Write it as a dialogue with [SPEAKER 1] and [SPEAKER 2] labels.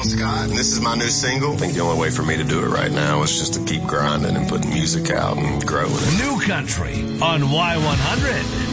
[SPEAKER 1] Scott, and this is my new single. I think the only way for me to do it right now is just to keep grinding and putting music out and growing it.
[SPEAKER 2] New Country on Y100.